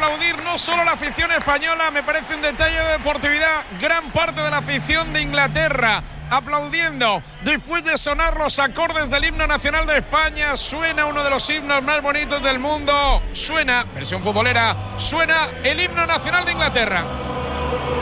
aplaudir no solo la afición española, me parece un detalle de deportividad, gran parte de la afición de Inglaterra aplaudiendo después de sonar los acordes del himno nacional de España. Suena uno de los himnos más bonitos del mundo, suena, versión futbolera, suena el himno nacional de Inglaterra.